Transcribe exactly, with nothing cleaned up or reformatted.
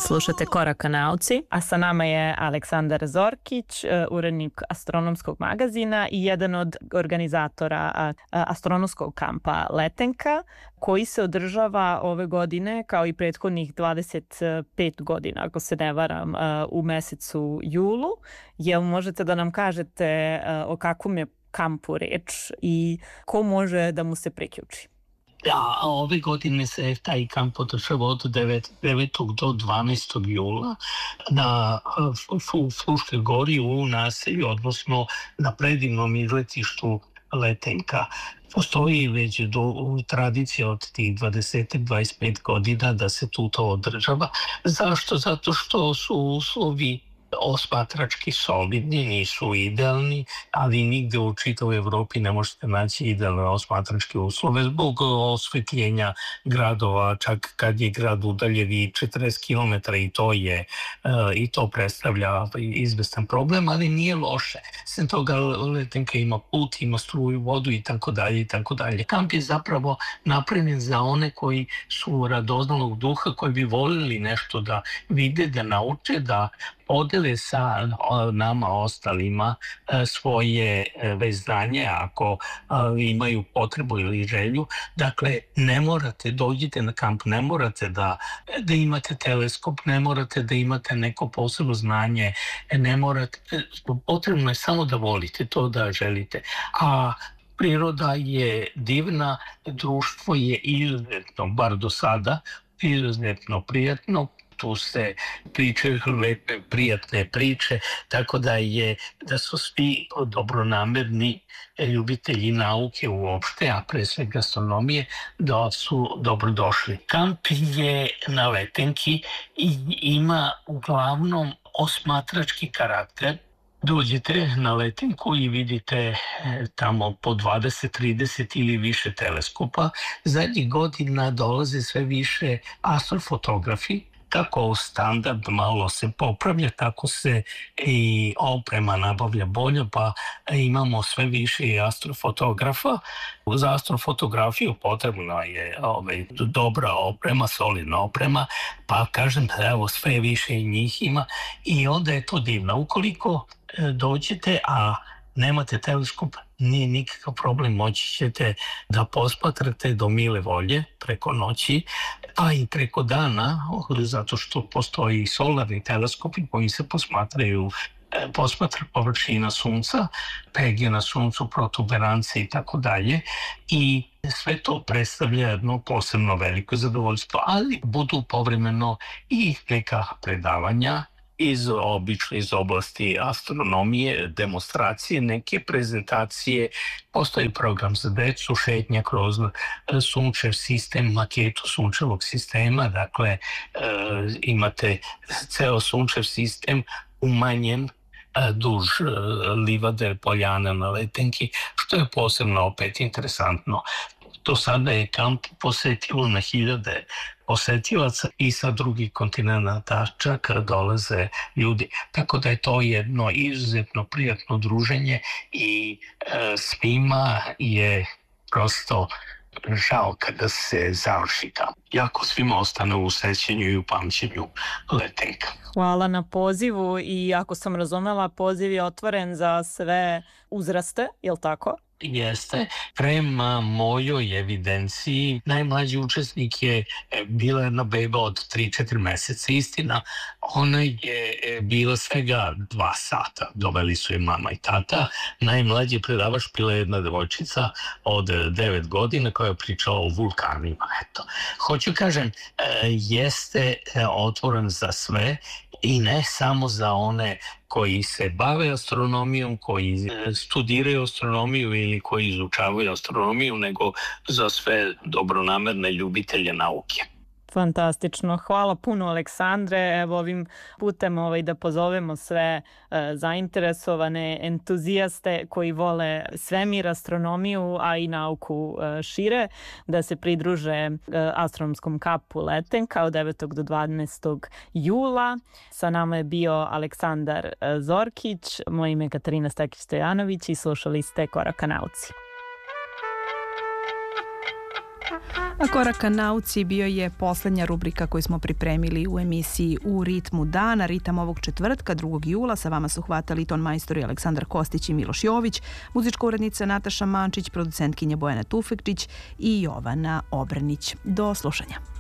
Slušate Korak ka nauci, a sa nama je Aleksandar Zorkić, urednik astronomskog magazina i jedan od organizatora astronomskog kampa Letenka, koji se održava ove godine kao i prethodnih dvadeset pet godina, ako se ne varam, u mesecu julu. Jel možete da nam kažete o kakvom je kampu reč i ko može da mu se priključi? Da, ove godine se taj kamp održava od devetog do dvanaestog jula na Fruškoj gori u naselju, odnosno na predivnom izletištu Letenka. Postoji već do, tradicija od tih dvadeset do dvadeset pet godina da se tu to održava. Zašto? Zato što su uslovi osmatrački solidni, nisu idealni, ali nigde u čitavoj Evropi ne možete naći idealne osmatračke uslove zbog osvetljenja gradova, čak kad je grad udaljen i četrdeset kilometara i to je i to predstavlja izvestan problem, ali nije loše. Sem toga Letenka ima put, ima struju, vodu i tako dalje i tako dalje. Kamp je zapravo napravljen za one koji su radoznalog duha, koji bi voljeli nešto da vide, da nauče, da podele sa nama ostalima svoje već znanje ako imaju potrebu ili želju. Dakle, ne morate, dođite na kamp, ne morate da, da imate teleskop, ne morate da imate neko posebno znanje, ne morate, potrebno je samo da volite to, da želite. A priroda je divna, društvo je izuzetno, bar do sada, izuzetno prijatno. Tu se pričaju lepe, prijatne priče, tako da je da su svi dobronamerni ljubitelji nauke uopšte, a pre svega astronomije, da su dobrodošli. Kamp je na Letenki i ima uglavnom osmatrački karakter. Dođete na Letenku i vidite tamo po dvadeset, trideset ili više teleskopa. Zadnjih godina dolaze sve više astrofotografi. Kako standard malo se popravlja, tako se i oprema nabavlja bolje, pa imamo sve više i astrofotografa. Za astrofotografiju potrebna je ovaj, dobra oprema, solidna oprema, pa kažem, evo, sve više i njih ima i onda je to divno. Ukoliko dođete, a nemate teleskop, nije nikakav problem, moći ćete da posmatrate do mile volje preko noći, a i preko dana, zato što postoji i solarni teleskopi koji se posmatraju, posmatra površina sunca, pege na suncu, protuberance i tako dalje, i sve to predstavlja jedno posebno veliko zadovoljstvo, ali budu povremeno i neka predavanja iz obično iz oblasti astronomije, demonstracije, neke prezentacije, postoji program za decu, šetnja kroz sunčev sistem, maketu sunčevog sistema, dakle e, imate ceo sunčev sistem umanjen duž livade Poljana na Letenki, što je posebno opet interesantno. Do sada je kamp posetilo na hiljade posetilaca i sa drugih kontinenta čak dolaze ljudi. Tako da je to jedno izuzetno prijatno druženje i e, svima je prosto žao kada se završi kamp. Jako svima ostane u sećanju i u pamćenju Letenka. Hvala na pozivu i ako sam razumela, poziv je otvoren za sve uzraste, je li tako? Jeste. Prema mojoj evidenciji, najmlađi učesnik je bila jedna beba od tri četiri meseca. Istina, ona je bila svega dva sata. Doveli su je mama i tata. Najmlađi predavač bila je jedna devojčica od devet godina koja je pričala o vulkanima. Eto. Hoću kažem, jeste otvoren za sve i ne samo za one koji se bave astronomijom, koji studiraju astronomiju ili koji izučavaju astronomiju, nego za sve dobronamerne ljubitelje nauke. Fantastično. Hvala puno, Aleksandre. Evo ovim putem ovaj, da pozovemo sve e, zainteresovane entuzijaste koji vole svemir, astronomiju, a i nauku e, šire, da se pridruže e, astronomskom kampu Letenka od devetog do dvanaestog jula. Sa nama je bio Aleksandar Zorkić, moje ime je Katarina Stekić-Stojanović i slušali ste Korak ka nauci. A korak ka nauci bio je poslednja rubrika koju smo pripremili u emisiji U ritmu dana. Ritam ovog četvrtka, drugog jula. Sa vama su hvatali ton majstori Aleksandar Kostić i Miloš Jović, muzička urednica Nataša Mančić, producentkinja Bojana Tufekčić i Jovana Obranić. Do slušanja.